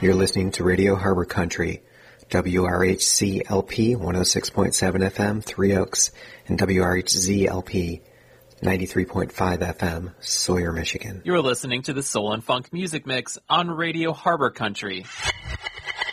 You're listening to Radio Harbor Country, WRHC-LP 106.7 FM, Three Oaks, and WRHZ-LP 93.5 FM, Sawyer, Michigan. You're listening to the Soul and Funk Music Mix on Radio Harbor Country.